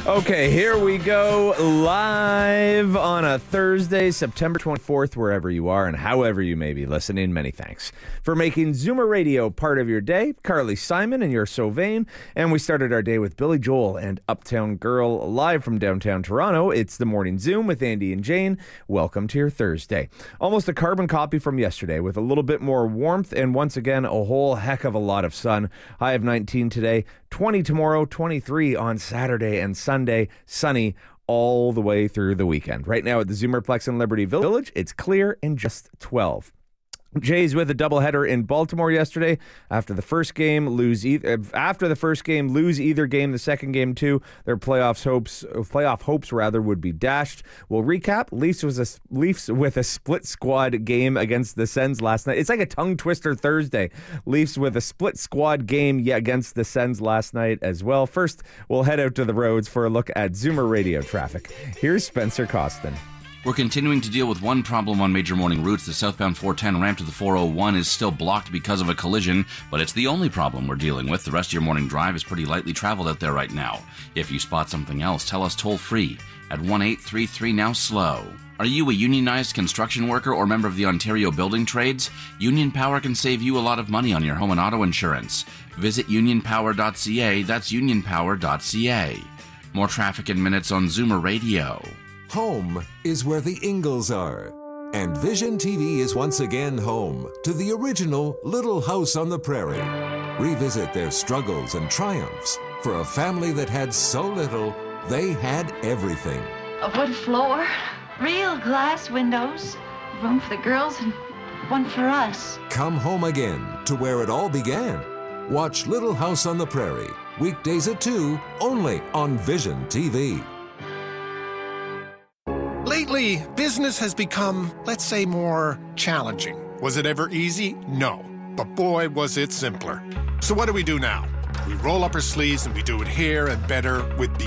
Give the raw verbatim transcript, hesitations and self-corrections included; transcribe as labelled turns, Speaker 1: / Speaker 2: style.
Speaker 1: Okay, here we go, live on a Thursday, September twenty-fourth, wherever you are and however you may be listening. Many thanks for making Zoomer Radio part of your day. Carly Simon and You're So Vain. And we started our day with Billy Joel and Uptown Girl live from downtown Toronto. It's the Morning Zoom with Andy and Jane. Welcome to your Thursday. Almost a carbon copy from yesterday with a little bit more warmth and once again a whole heck of a lot of sun. High of nineteen today, twenty tomorrow, twenty-three on Saturday and Sunday, sunny all the way through the weekend. Right now at the Zoomerplex in Liberty Village, it's clear and just twelve. Jays with a doubleheader in Baltimore yesterday. After the first game, lose e- after the first game, lose either game. The second game too. Their playoffs hopes, playoff hopes rather, would be dashed. We'll recap. Leafs was a Leafs with a split squad game against the Sens last night. It's like a tongue twister Thursday. Leafs with a split squad game yeah, against the Sens last night as well. First, we'll head out to the roads for a look at Zoomer Radio traffic. Here's Spencer Costin.
Speaker 2: We're continuing to deal with one problem on major morning routes. The southbound four ten ramp to the four oh one is still blocked because of a collision, but it's the only problem we're dealing with. The rest of your morning drive is pretty lightly traveled out there right now. If you spot something else, tell us toll-free at one eight three three now slow. Are you a unionized construction worker or member of the Ontario Building Trades? Union Power can save you a lot of money on your home and auto insurance. Visit union power dot c a. That's union power dot c a. More traffic in minutes on Zoomer Radio.
Speaker 3: Home is where the Ingalls are. And Vision T V is once again home to the original Little House on the Prairie. Revisit their struggles and triumphs for a family that had so little, they had everything.
Speaker 4: A wood floor, real glass windows, room for the girls and one for us.
Speaker 3: Come home again to where it all began. Watch Little House on the Prairie, weekdays at two, only on Vision T V.
Speaker 5: Lately, business has become, let's say, more challenging. Was it ever easy? No. But boy, was it simpler. So what do we do now? We roll up our sleeves and we do it here and better with B.